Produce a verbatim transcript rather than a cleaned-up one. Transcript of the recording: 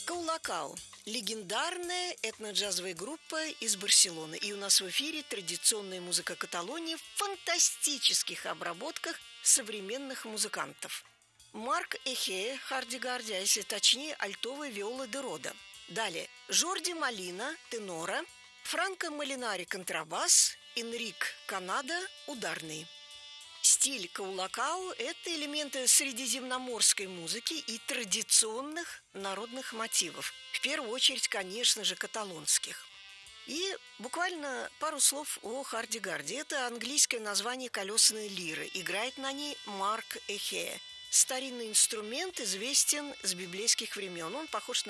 Каулакау – легендарная этно-джазовая группа из Барселоны. И у нас в эфире традиционная музыка Каталонии в фантастических обработках современных музыкантов. Марк Эхе, харди-гарди, а если точнее, альтовая виола де рода. Далее Жорди Молина, тенора, Франко Молинари, контрабас, Энрик Канада, ударный. Стиль каулакау – это элементы средиземноморской музыки и традиционных народных мотивов. В первую очередь, конечно же, каталонских. И буквально пару слов о харди-гарде. Это английское название колесной лиры. Играет на ней Марк Эхе. Старинный инструмент известен с библейских времен. Он похож на